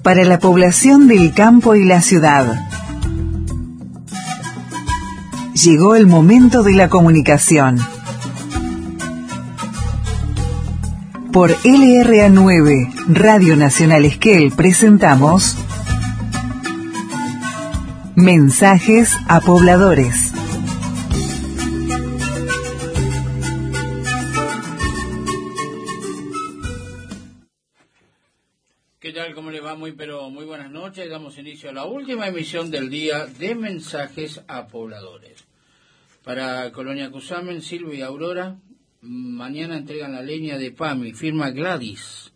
para la población del campo y la ciudad. Llegó el momento de la comunicación. Por LRA9, Radio Nacional Esquel, presentamos Mensajes a Pobladores. ¿Qué tal? ¿Cómo le va? Muy buenas noches. Damos inicio a la última emisión del día de Mensajes a Pobladores. Para Colonia Cusamen, Silvio y Aurora, mañana entregan la leña de PAMI, firma Gladys.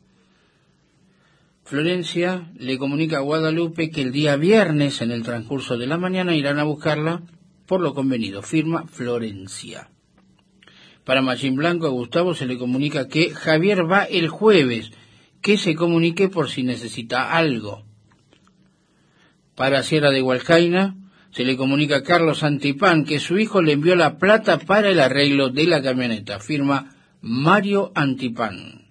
Florencia le comunica a Guadalupe que el día viernes, en el transcurso de la mañana, irán a buscarla por lo convenido, firma Florencia. Para Machín Blanco, a Gustavo se le comunica que Javier va el jueves, que se comunique por si necesita algo. Para Sierra de Hualcaina, se le comunica a Carlos Antipán que su hijo le envió la plata para el arreglo de la camioneta, firma Mario Antipán.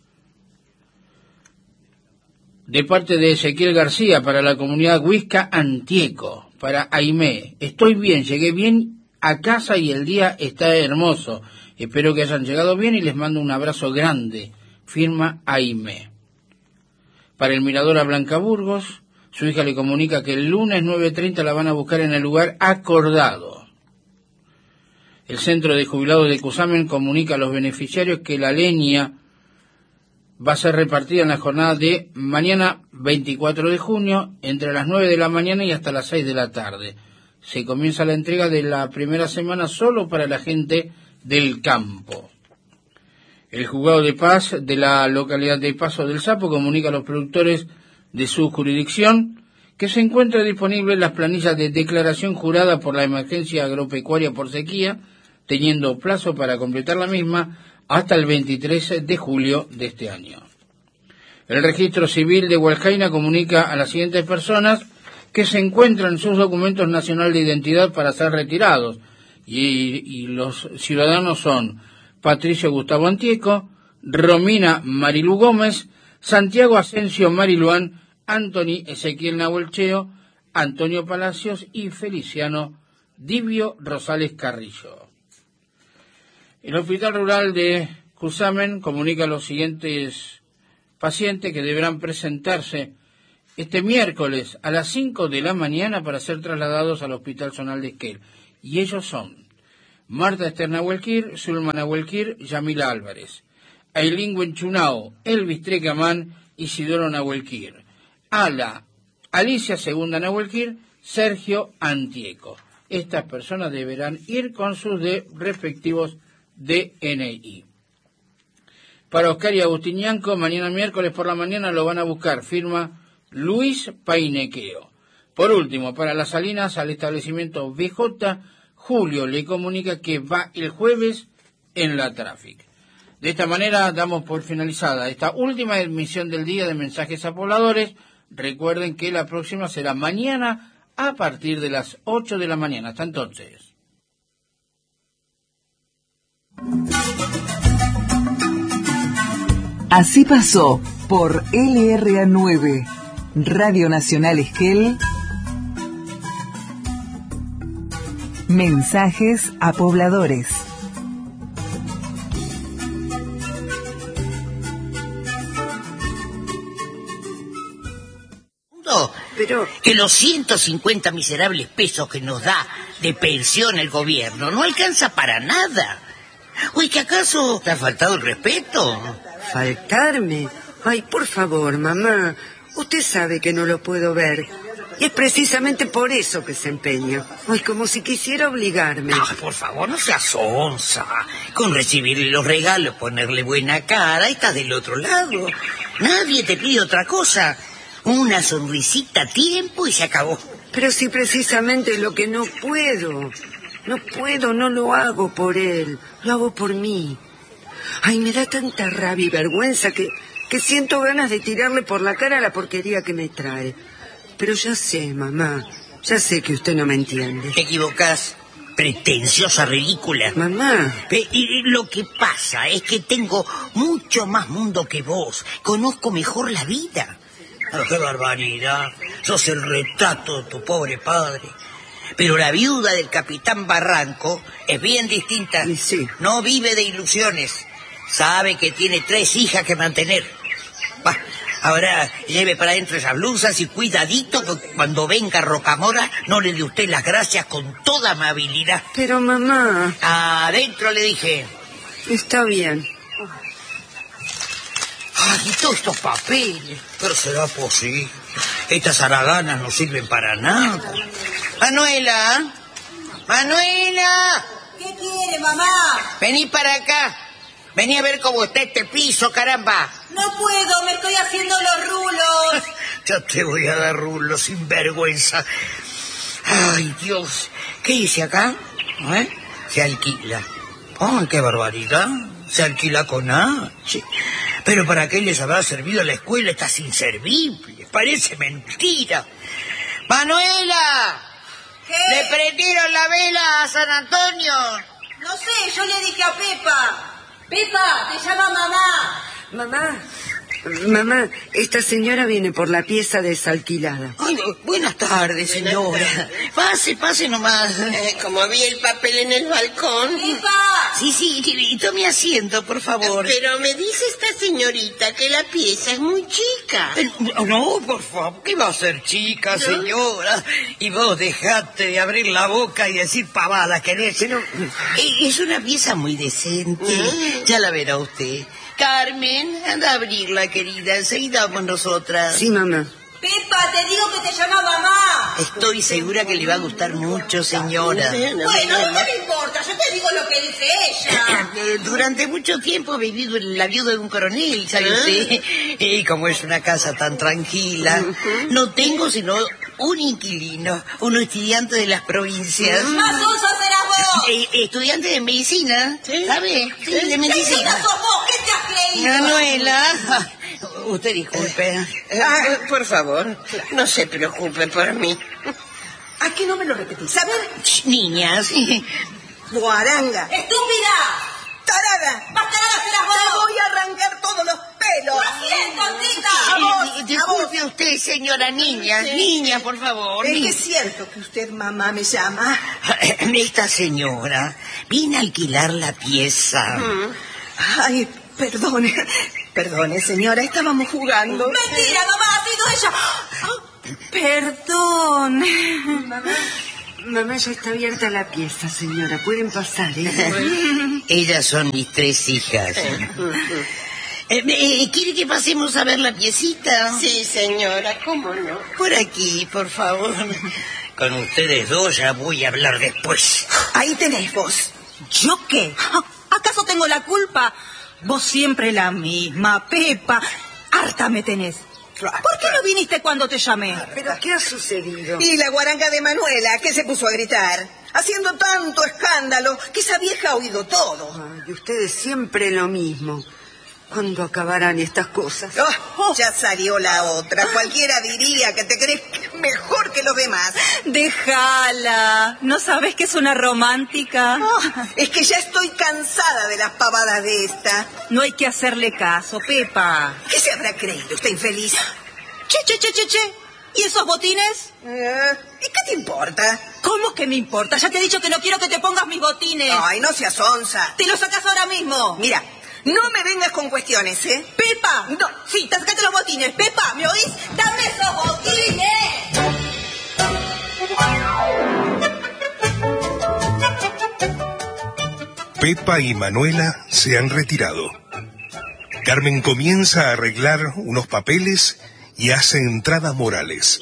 De parte de Ezequiel García, para la comunidad Huisca Antieco, para Aimé, estoy bien, llegué bien a casa y el día está hermoso. Espero que hayan llegado bien y les mando un abrazo grande, firma Aimé. Para el Mirador a Blanca Burgos, su hija le comunica que el lunes 9:30 la van a buscar en el lugar acordado. El Centro de Jubilados de Cusamen comunica a los beneficiarios que la leña va a ser repartida en la jornada de mañana 24 de junio, entre las 9 de la mañana y hasta las 6 de la tarde. Se comienza la entrega de la primera semana solo para la gente del campo. El juzgado de paz de la localidad de Paso del Sapo comunica a los productores de su jurisdicción que se encuentra disponible las planillas de declaración jurada por la emergencia agropecuaria por sequía, teniendo plazo para completar la misma hasta el 23 de julio de este año. El registro civil de Hualcaina comunica a las siguientes personas que se encuentran sus documentos nacionales de identidad para ser retirados, y los ciudadanos son Patricio Gustavo Antieco, Romina Marilu Gómez, Santiago Asensio Mariluán, Antoni Ezequiel Nahuelcheo, Antonio Palacios y Feliciano Divio Rosales Carrillo. El Hospital Rural de Cusamen comunica a los siguientes pacientes que deberán presentarse este miércoles a las 5 de la mañana para ser trasladados al Hospital Zonal de Esquel. Y ellos son Marta Esther Nahuelquir, Zulma Nahuelquir, Yamila Álvarez, Ailín Huenchunao, Elvis Trecamán, Isidoro Nahuelquir, Alicia Segunda Nahuelquir, Sergio Antieco. Estas personas deberán ir con sus respectivos DNI. Para Oscar y Agustín Ñanco, mañana miércoles por la mañana lo van a buscar, firma Luis Painequeo. Por último, para las Salinas, al establecimiento BJ, Julio le comunica que va el jueves en la Traffic. De esta manera damos por finalizada esta última emisión del día de Mensajes a Pobladores. Recuerden que la próxima será mañana a partir de las 8 de la mañana. Hasta entonces. Así pasó por LRA9, Radio Nacional Esquel, Mensajes a Pobladores. Pero que los 150 miserables pesos que nos da de pensión el gobierno no alcanza para nada. Oye, ¿que acaso te ha faltado el respeto? ¿Faltarme? Ay, por favor, mamá. Usted sabe que no lo puedo ver. Y es precisamente por eso que se empeña. Ay, como si quisiera obligarme. Ay, por favor, no seas onza. Con recibirle los regalos, ponerle buena cara, estás del otro lado. Nadie te pide otra cosa. Una sonrisita a tiempo y se acabó. Pero si precisamente es lo que no puedo. No lo hago por él. Lo hago por mí. Ay, me da tanta rabia y vergüenza que siento ganas de tirarle por la cara la porquería que me trae. Pero ya sé, mamá, ya sé que usted no me entiende. Te equivocás, pretenciosa ridícula. Mamá. Y lo que pasa es que tengo mucho más mundo que vos. Conozco mejor la vida. ¡Qué barbaridad! Sos el retrato de tu pobre padre. Pero la viuda del capitán Barranco es bien distinta. Sí. No vive de ilusiones. Sabe que tiene 3 hijas que mantener. Bah, ahora lleve para adentro esas blusas y cuidadito que cuando venga Rocamora no le dé usted las gracias con toda amabilidad. Pero mamá... Adentro le dije. Está bien. Ay, y todos estos papeles. Pero será posible. Estas haraganas no sirven para nada. Manuela. Manuela. ¿Qué quiere, mamá? Vení para acá. Vení a ver cómo está este piso, caramba. No puedo, me estoy haciendo los rulos. Yo te voy a dar rulos, sinvergüenza. Ay, Dios. ¿Qué dice acá? Se alquila. Ay, qué barbaridad. Se alquila con H. Pero ¿para qué les habrá servido la escuela? Estas inservibles. Parece mentira. ¡Manuela! ¿Qué? ¿Le prendieron la vela a San Antonio? No sé, yo le dije a Pepa. Pepa, te llama mamá. Mamá, esta señora viene por la pieza desalquilada. Ay, buenas tardes, señora. Pase nomás. Como vi el papel en el balcón. Pepa. Sí, y tome asiento, por favor. Pero me dice esta señorita que la pieza es muy chica. No, por favor, ¿qué va a ser chica, señora? Y vos dejate de abrir la boca y decir pavadas, ¿querés? Pero... Es una pieza muy decente. Ya la verá usted. Carmen, anda a abrirla, querida. Enseguida vamos nosotras. Sí, mamá. Pepa, te digo que te llama mamá. Estoy segura que le va a gustar mucho, señora. Bueno, no me importa, yo te digo lo que dice ella. Durante mucho tiempo he vivido en la viuda de un coronel, ¿sabe usted? Y como es una casa tan tranquila, no tengo sino un inquilino, un estudiante de las provincias. Más oso serás vos. Estudiante de medicina, ¿sabe? Sí, de ¿Qué medicina. sos vos? ¿Qué te has creído? Manuela, usted disculpe. Por favor, no se preocupe por mí. ¿A qué no me lo repetís? A ver. Niñas. Guaranga. ¡Estúpida! ¡Tarada! ¡Más tarada serás vos! ¡Te voy a arrancar todos los pelos! ¡Lo siento, tita! Disculpe usted, señora niña. Niña, por favor. Es que es cierto que usted, mamá, me llama. Esta señora viene a alquilar la pieza. Ay, perdone, señora, estábamos jugando. ¡Mentira, mamá! ¡Ha sido ella! Perdón. Mamá, ya está abierta la pieza, señora. Pueden pasar, ¿eh? Ellas son mis 3 hijas. ¿Quiere que pasemos a ver la piecita? Sí, señora, ¿cómo no? Por aquí, por favor. Con ustedes dos ya voy a hablar después. Ahí tenés vos. ¿Yo qué? ¿Acaso tengo la culpa? Vos siempre la misma, Pepa. Harta me tenés. ¿Por qué no viniste cuando te llamé? ¿Pero qué ha sucedido? Y la guaranga de Manuela, que se puso a gritar, haciendo tanto escándalo, que esa vieja ha oído todo. Ay, ustedes siempre lo mismo. ¿Cuándo acabarán estas cosas? Ya salió la otra. Cualquiera diría que te crees mejor que los demás. Déjala. ¿No sabes que es una romántica? Es que ya estoy cansada de las pavadas de esta. No hay que hacerle caso, Pepa. ¿Qué se habrá creído esta infeliz? Che. ¿Y esos botines? ¿Y qué te importa? ¿Cómo que me importa? Ya te he dicho que no quiero que te pongas mis botines. Ay, no seas onza. Te los sacas ahora mismo. Mira, no me vengas con cuestiones, ¿eh? Pepa. No. Sí, te sacaste los botines. Pepa, ¿me oís? ¡Dame esos botines! Pepa y Manuela se han retirado. Carmen comienza a arreglar unos papeles y hace entradas morales.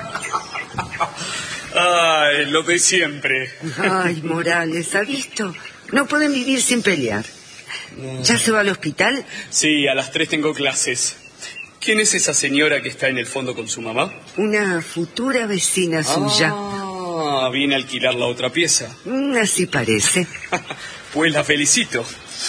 Ay, lo de siempre. Ay, Morales, ¿ha visto? No pueden vivir sin pelear. ¿Ya se va al hospital? Sí, a las 3 tengo clases. ¿Quién es esa señora que está en el fondo con su mamá? Una futura vecina suya. Viene a alquilar la otra pieza. Así parece. Pues la felicito.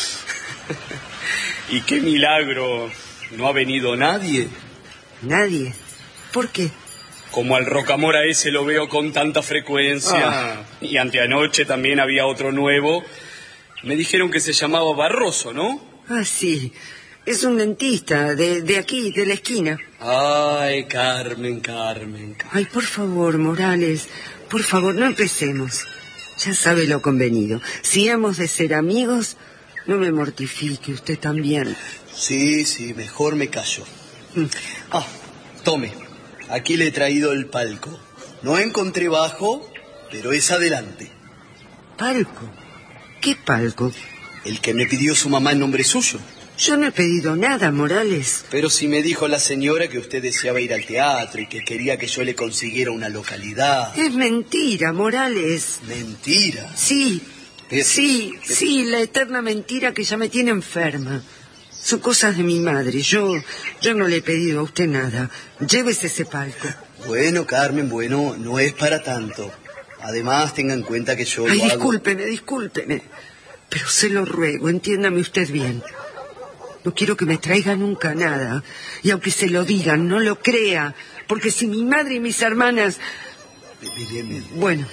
Y qué milagro, ¿no ha venido nadie? ¿Nadie? ¿Por qué? Como al Rocamora ese lo veo con tanta frecuencia. Y anteanoche también había otro nuevo. Me dijeron que se llamaba Barroso, ¿no? Ah, sí. Es un dentista de aquí, de la esquina. Ay, Carmen. Ay, por favor, Morales, por favor, no empecemos. Ya sabe lo convenido. Si hemos de ser amigos, no me mortifique, usted también. Sí, mejor me callo. Tome, aquí le he traído el palco. No encontré bajo, pero es adelante. ¿Palco? ¿Qué palco? El que me pidió su mamá en nombre suyo. Yo no he pedido nada, Morales. Pero si me dijo la señora que usted deseaba ir al teatro y que quería que yo le consiguiera una localidad. Es mentira, Morales. ¿Mentira? Sí, la eterna mentira que ya me tiene enferma. Son cosas de mi madre. Yo no le he pedido a usted nada. Llévese ese palco. Bueno, Carmen, no es para tanto. Además, tenga en cuenta que yo discúlpeme. Pero se lo ruego, entiéndame usted bien. No quiero que me traiga nunca nada. Y aunque se lo digan, no lo crea. Porque si mi madre y mis hermanas... Bien. Bueno,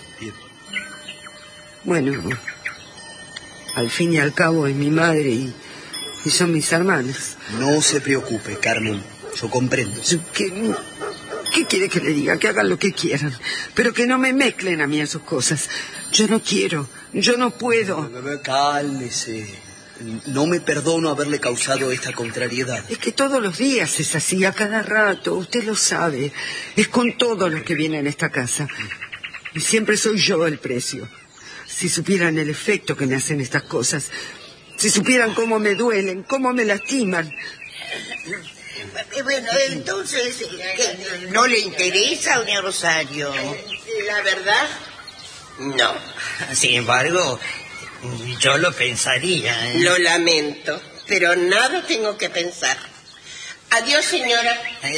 al fin y al cabo es mi madre y son mis hermanas. No se preocupe, Carmen. Yo comprendo. ¿Qué quiere que le diga? Que hagan lo que quieran. Pero que no me mezclen a mí en sus cosas. Yo no quiero. Yo no puedo. Cálmese. No me perdono haberle causado esta contrariedad. Es que todos los días es así, a cada rato, usted lo sabe. Es con todos los que vienen a esta casa. Y siempre soy yo el precio. Si supieran el efecto que me hacen estas cosas, si supieran cómo me duelen, cómo me lastiman. Bueno, entonces, ¿no le interesa, doña Rosario? La verdad, no. Sin embargo, yo lo pensaría. Lo lamento, pero nada tengo que pensar. Adiós, señora.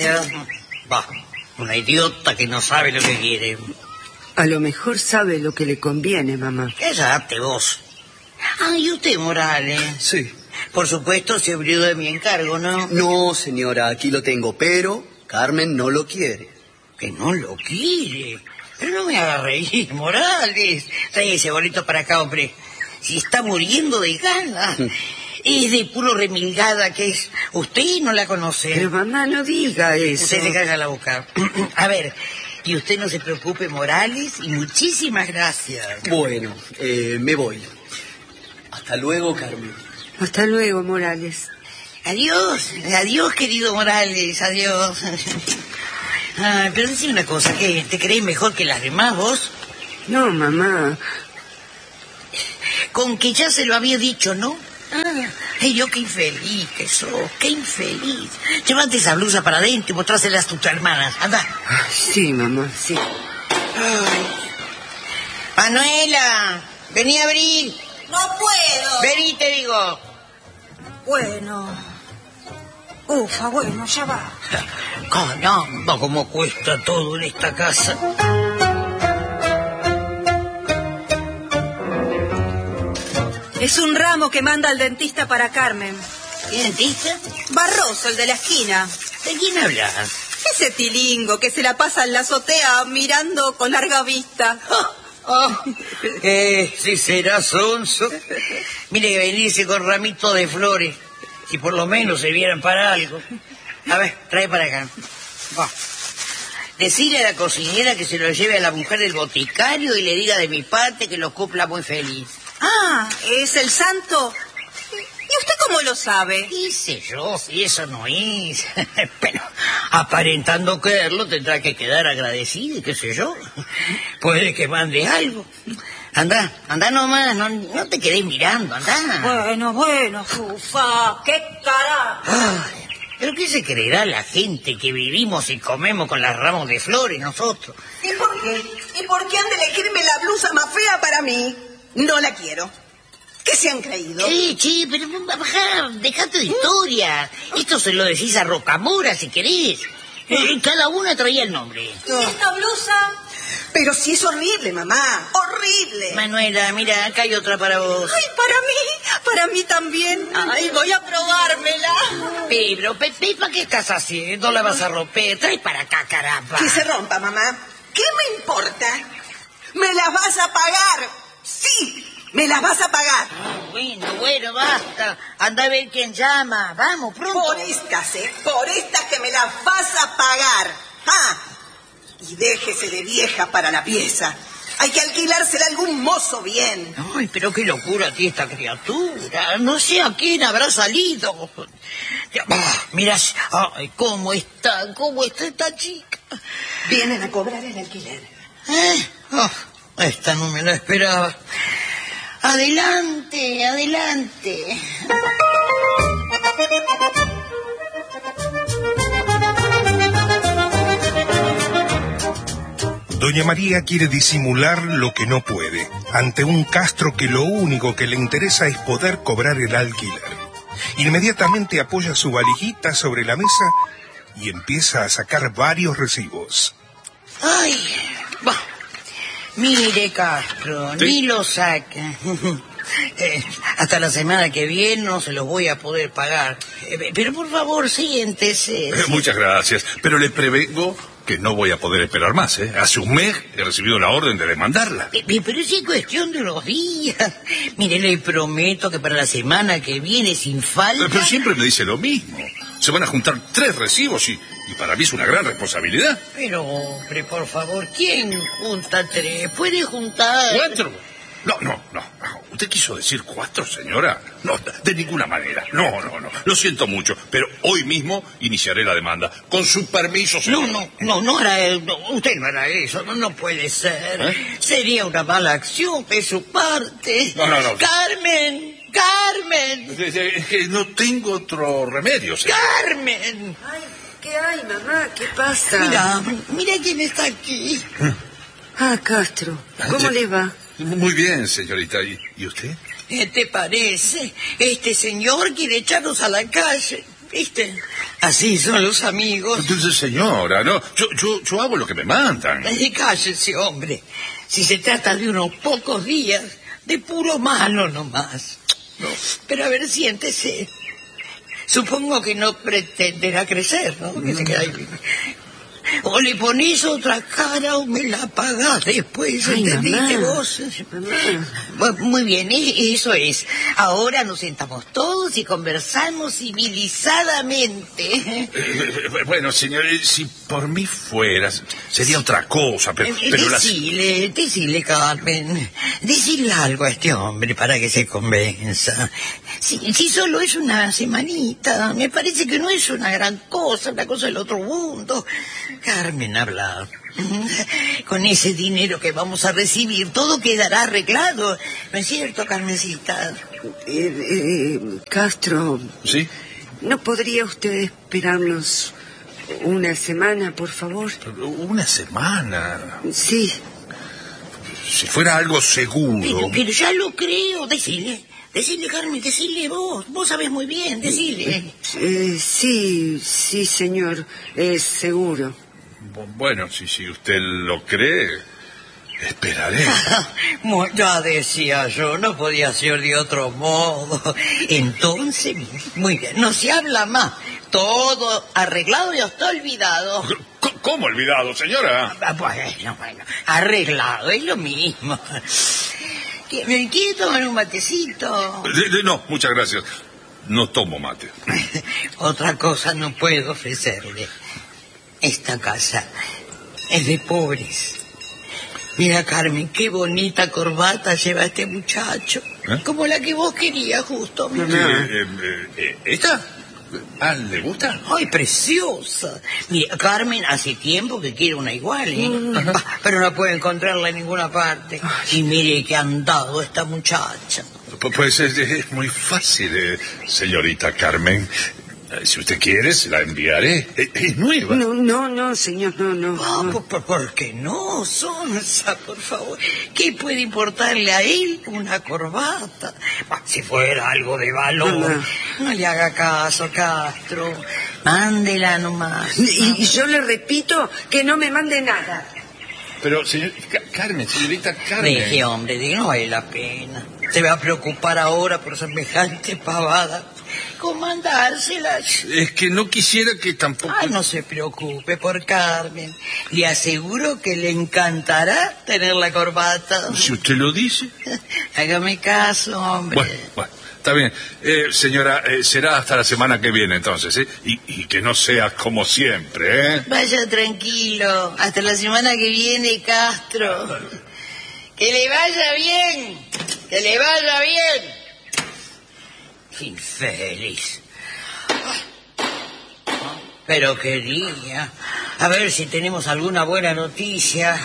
Una idiota que no sabe lo que quiere. A lo mejor sabe lo que le conviene, mamá. Cállate vos. ¿Y usted, Morales? Sí. Por supuesto, se olvidó de mi encargo, ¿no? No, señora, aquí lo tengo, pero Carmen no lo quiere. ¿Que no lo quiere? Pero no me haga reír, Morales. Trae ese bolito para acá, hombre. Si está muriendo de ganas. Es de puro remilgada que es. Usted no la conoce. Pero mamá, no diga eso. Usted se caga la boca. A ver, y usted no se preocupe, Morales, y muchísimas gracias. Bueno, me voy. Hasta luego, Carmen. Hasta luego, Morales. Adiós, querido Morales, adiós. Pero decime una cosa, ¿qué? ¿Te crees mejor que las demás, vos? No, mamá. Con que ya se lo había dicho, ¿no? Ay, yo qué infeliz que sos, qué infeliz. Llévate esa blusa para adentro y mostráselas a tus hermanas, anda. Sí, mamá, sí. Manuela, vení a abrir. No puedo. Vení, te digo. Bueno, ya va. Caramba, cómo cuesta todo en esta casa. Es un ramo que manda el dentista para Carmen. ¿Qué dentista? Barroso, el de la esquina. ¿De quién hablas? Ese tilingo que se la pasa en la azotea mirando con larga vista. Si será sonso. Mire que venirse con ramitos de flores. Si por lo menos se vieran para algo. A ver, trae para acá. Decirle a la cocinera que se lo lleve a la mujer del boticario y le diga de mi parte que lo cumpla muy feliz. ¿Es el santo? ¿Y usted cómo lo sabe? ¿Qué sé yo si eso no es? Pero aparentando creerlo tendrá que quedar agradecido, qué sé yo. Puede que mande algo. Anda nomás, no te quedes mirando, anda. Bueno, Fufa, qué carajo. ¿Pero qué se creerá la gente que vivimos y comemos con las ramos de flores nosotros? ¿Y por qué? ¿Y por qué han de elegirme la blusa más fea para mí? No la quiero. ¿Qué se han creído? Che, pero bajá, dejate de historia. Esto se lo decís a Rocamora si querés. Cada una traía el nombre. ¿Y esta blusa? Pero si es horrible, mamá. Horrible. Manuela, mira, acá hay otra para vos. Ay, para mí también. Ay, voy a probármela. Pero, Pepa, ¿qué estás haciendo? La vas a romper. Trae para acá, caramba. Que se rompa, mamá. ¿Qué me importa? ¿Me las vas a pagar? Sí. Me las vas a pagar. Bueno, basta. Anda a ver quién llama. Vamos, pronto. Por estas que me las vas a pagar. ¡Ah! Y déjese de vieja para la pieza. Hay que alquilársela a algún mozo bien. Ay, pero qué locura tiene esta criatura. No sé a quién habrá salido. Mirá, ay, ¿cómo está esta chica? Vienen a cobrar el alquiler. Esta no me la esperaba. Adelante. Doña María quiere disimular lo que no puede, ante un Castro que lo único que le interesa es poder cobrar el alquiler. Inmediatamente apoya su valijita sobre la mesa y empieza a sacar varios recibos. Ay, mire, Castro, ¿sí? Ni lo saca. Hasta la semana que viene no se los voy a poder pagar. Pero por favor, siéntese. Muchas gracias, pero le prevengo que no voy a poder esperar más, ¿eh? Hace un mes he recibido la orden de demandarla. Pero es cuestión de unos días. Mire, le prometo que para la semana que viene, sin falta... Pero siempre me dice lo mismo. Se van a juntar 3 recibos y para mí es una gran responsabilidad. Pero, hombre, por favor, ¿quién junta 3? ¿Puede juntar...? 4. No. ¿Usted quiso decir 4, señora? No, de ninguna manera. No. Lo siento mucho, pero hoy mismo iniciaré la demanda. Con su permiso, señor. No hará... usted no hará eso. No puede ser. Sería una mala acción de su parte. No. ¡Carmen! Es que no tengo otro remedio, señor. ¡Carmen! Ay, ¿qué hay, mamá? ¿Qué pasa? Mira quién está aquí. Castro. ¿Cómo le va? Muy bien, señorita. ¿Y usted? ¿Qué te parece? Este señor quiere echarnos a la calle. ¿Viste? Así son los amigos. Entonces, señora, no. Yo hago lo que me mandan. Cállese, hombre. Si se trata de unos pocos días, de puro malo nomás. No. Pero a ver, siéntese. Supongo que no pretenderá crecer, ¿no? Que se queda ahí. O le ponés otra cara o me la pagás después, ¿entendiste vos? Muy bien, eso es. Ahora nos sentamos todos y conversamos civilizadamente. Bueno, señor, si por mí fuera, sería otra cosa, pero Decile, Carmen. Decile algo a este hombre para que se convenza. Si solo es una semanita, me parece que no es una gran cosa, una cosa del otro mundo. Carmen, habla. Con ese dinero que vamos a recibir, todo quedará arreglado. ¿No es cierto, Carmencita? Castro. ¿Sí? ¿No podría usted esperarnos una semana, por favor? ¿Una semana? Sí. Si fuera algo seguro. Pero ya lo creo, decile, Carmen, decile vos. Vos sabés muy bien, decile. Sí, señor, es seguro. Bueno, si usted lo cree, esperaré. Ya decía yo, no podía ser de otro modo. Entonces, muy bien, no se habla más. Todo arreglado y hasta olvidado. ¿Cómo olvidado, señora? Bueno, arreglado, es lo mismo. ¿Quiere tomar un matecito? No, muchas gracias. No tomo mate. Otra cosa no puedo ofrecerle. Esta casa es de pobres. Mira, Carmen, qué bonita corbata lleva este muchacho. Como la que vos querías, justo. ¿Esta? ¿Le gusta? ¡Ay, preciosa! Mira, Carmen hace tiempo que quiere una igual, pero no puede encontrarla en ninguna parte. Y mire que han dado esta muchacha. Pues es muy fácil, señorita Carmen. Si usted quiere, se la enviaré. Es nueva. No, señor, no. ¿Por qué no, Sonsa, por favor? ¿Qué puede importarle a él una corbata? Si fuera algo de valor. No le haga caso, Castro. Mándela nomás. Y yo le repito que no me mande nada. Pero, señorita Carmen. Deje, hombre, no vale la pena. Se va a preocupar ahora por semejante pavada. Comandárselas. Es que no quisiera que tampoco... No se preocupe por Carmen. Le aseguro que le encantará tener la corbata. Si usted lo dice. Hágame caso, hombre. Bueno, está bien. Señora, será hasta la semana que viene entonces, ¿eh? Y que no sea como siempre, ¿eh? Vaya tranquilo. Hasta la semana que viene, Castro. Que le vaya bien. Que le vaya bien. Infeliz. Pero qué día. A ver si tenemos alguna buena noticia.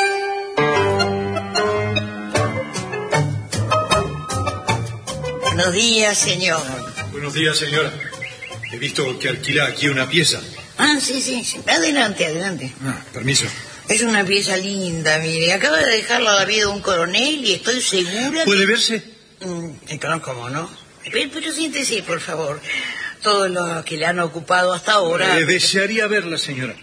Buenos días, señor. Buenos días, señora. He visto que alquila aquí una pieza. Ah, sí. Adelante, adelante. Permiso. Es una pieza linda, mire. Acaba de dejarla a la vida de un coronel y estoy segura ¿Puede verse? Claro, ¿cómo no? Pero siéntese, por favor. Todo lo que le han ocupado hasta ahora... desearía verla, señora.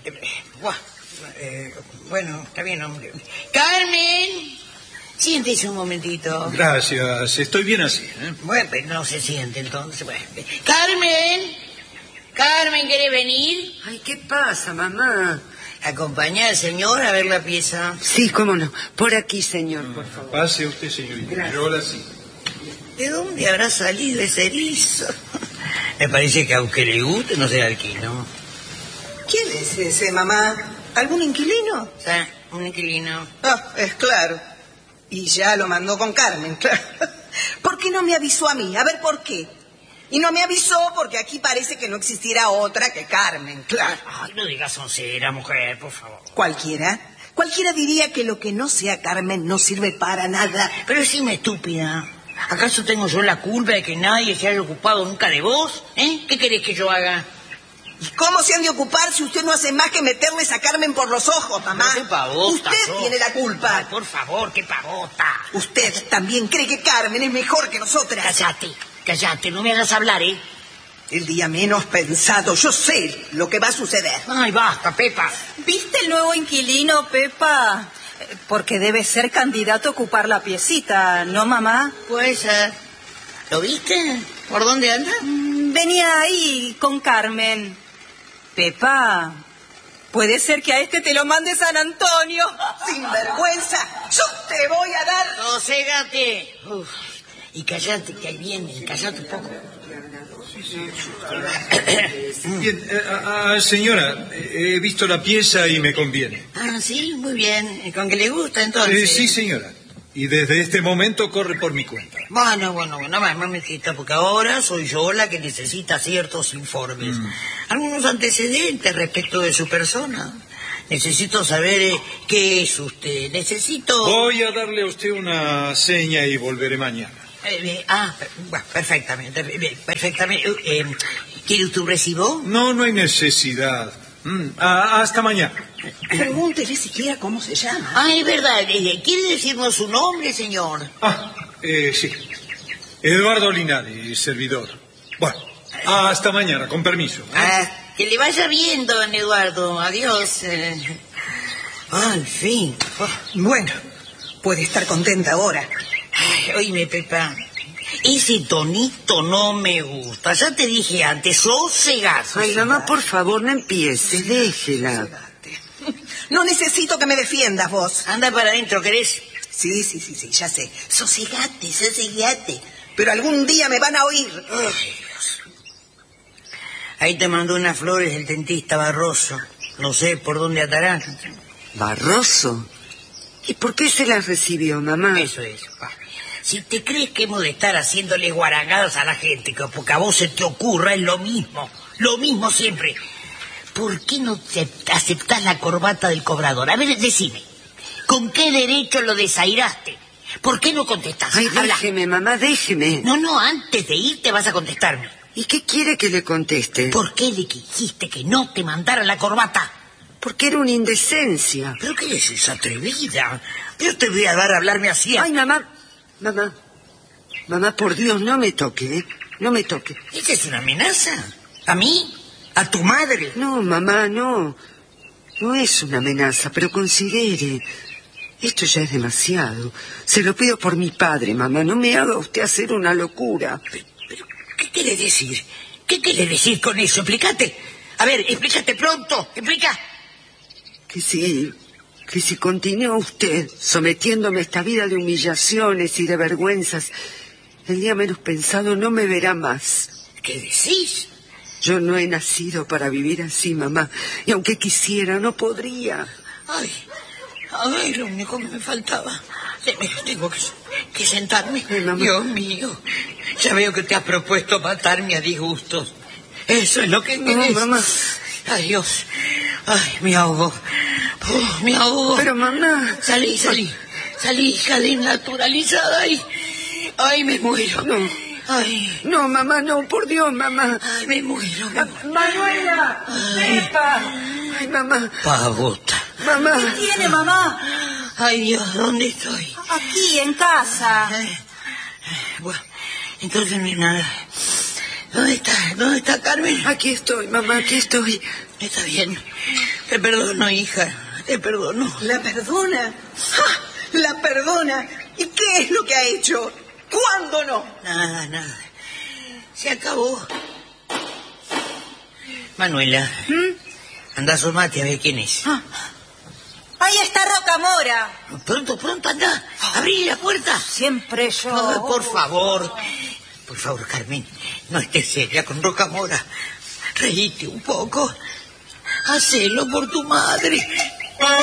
Bueno, está bien, hombre. ¡Carmen! Siéntese un momentito. Gracias, estoy bien así, ¿eh? Bueno, pero no se siente entonces. Bueno. ¡Carmen! ¿Carmen, quiere venir? Ay, ¿qué pasa, mamá? ¿Acompaña al señor a ver la pieza? Sí, cómo no. Por aquí, señor, por favor. Pase usted, señorita. Gracias. Yo ahora sí. ¿De dónde habrá salido ese erizo? Me parece que aunque le guste, no se alquiló. ¿Quién es ese, mamá? ¿Algún inquilino? O sea, un inquilino. Ah, es claro. Y ya lo mandó con Carmen, claro. ¿Por qué no me avisó a mí? A ver, ¿por qué? Y no me avisó porque aquí parece que no existiera otra que Carmen, claro. Ay, no digas soncera, mujer, por favor. ¿Cualquiera? Cualquiera diría que lo que no sea Carmen no sirve para nada. Pero decime, estúpida. ¿Acaso tengo yo la culpa de que nadie se haya ocupado nunca de vos? ¿Eh? ¿Qué querés que yo haga? ¿Y cómo se han de ocupar si usted no hace más que meterles a Carmen por los ojos, mamá? Pero qué pavota usted sos. tiene la culpa. Ay, por favor, qué pavota. Usted también cree que Carmen es mejor que nosotras. Cállate, no me hagas hablar, ¿eh? El día menos pensado, yo sé lo que va a suceder. Ay, basta, Pepa. ¿Viste el nuevo inquilino, Pepa? Porque debe ser candidato a ocupar la piecita, ¿no, mamá? Puede ser. ¿Lo viste? ¿Por dónde anda? Venía ahí con Carmen. Pepa, puede ser que a este te lo mande San Antonio. Sin vergüenza, yo te voy a dar... Soségate. Y callate, que ahí viene, callate un poco. Bien, señora, he visto la pieza y me conviene. Ah, sí, muy bien. ¿Con que le gusta, entonces? Sí, señora. Y desde este momento corre por mi cuenta. Bueno, mametita, porque ahora soy yo la que necesita ciertos informes. Algunos antecedentes respecto de su persona. Necesito saber qué es usted. Voy a darle a usted una seña y volveré mañana. Perfectamente. ¿Quiere usted un recibo? No hay necesidad. Hasta mañana. Pregúntele siquiera cómo se llama. Ah, es verdad. ¿Quiere decirnos su nombre, señor? Sí. Eduardo Linares, servidor. Bueno, hasta mañana, con permiso. Que le vaya bien, don Eduardo. Adiós. Al fin. Bueno, puede estar contenta ahora. Ay, oíme, Pepa. Ese tonito no me gusta. Ya te dije antes, sosegate. Ay, mamá, por favor, no empieces, déjela. No necesito que me defiendas vos. Anda para adentro, ¿querés? Sí, ya sé. Sosegate. Pero algún día me van a oír. Ay, Dios. Ahí te mandó unas flores el dentista Barroso. No sé por dónde atarán. ¿Barroso? ¿Y por qué se las recibió, mamá? Eso. Si te crees que hemos de estar haciéndole guarangadas a la gente, que porque a vos se te ocurra, es lo mismo siempre. ¿Por qué no te aceptás la corbata del cobrador? A ver, decime, ¿con qué derecho lo desairaste? ¿Por qué no contestás? Ay, Habla. déjeme, mamá, déjeme. No, antes de irte vas a contestarme. ¿Y qué quiere que le conteste? ¿Por qué le quisiste que no te mandara la corbata? Porque era una indecencia. ¿Pero qué es esa atrevida? Yo te voy a dar a hablarme así. Ay, Mamá, por Dios, no me toque, ¿eh? No me toque. ¿Esa es una amenaza? ¿A mí? ¿A tu madre? No, mamá, no. No es una amenaza, pero considere. Esto ya es demasiado. Se lo pido por mi padre, mamá. No me haga usted hacer una locura. ¿Pero qué quiere decir? ¿Qué quiere decir con eso? Explícate. A ver, explícate pronto. Explica. Que sí, que si continúa usted sometiéndome a esta vida de humillaciones y de vergüenzas, el día menos pensado no me verá más. ¿Qué decís? Yo no he nacido para vivir así, mamá, y aunque quisiera, no podría. Ay, lo único que me faltaba. Tengo que sentarme. Mamá. Dios mío, ya veo que te has propuesto matarme a disgustos. Eso es lo que querés. No, mamá. Ay, Dios. Ay, me ahogo. Me ahogo. Pero, mamá. Salí, hija de naturalizada. Ay, me muero. No. Ay. No, mamá, no, por Dios, mamá. Ay, me muero. Manuela, Pepa. Ay, mamá. Pavota. Mamá. ¿Qué tiene, mamá? Ay, Dios, ¿dónde estoy? Aquí, en casa. Bueno, entonces no hay nada. ¿Dónde está Carmen? Aquí estoy, mamá, aquí estoy. Está bien. Te perdono, hija. Te perdono. ¿La perdona? ¡Ja! ¿La perdona? ¿Y qué es lo que ha hecho? ¿Cuándo no? Nada. Se acabó. Manuela, anda, asomate a ver quién es. Ahí está Rocamora. Pronto, anda. Abrí la puerta. Siempre yo. No, por favor, Carmen, no estés seria con Rocamora. Reíte un poco. Hacelo por tu madre.